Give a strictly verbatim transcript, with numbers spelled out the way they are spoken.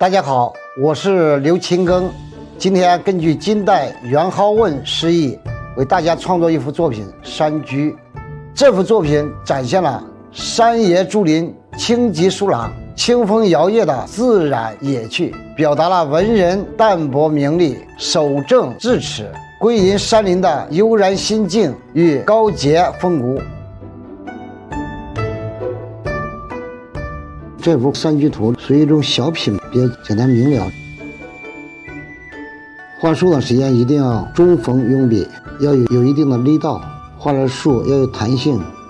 大家好，我是刘勤耕，今天根据金代元好问诗意，为大家创作一幅作品《山居》。这幅作品展现了山野竹林清极疏朗、清风摇曳的自然野趣，表达了文人淡泊名利、守正智齿、归隐山林的悠然心境与高洁风骨。这幅山居图属于一种小品，比较简单明了。画树的时间一定要中锋用笔，要有有一定的力道，画的树要有弹性，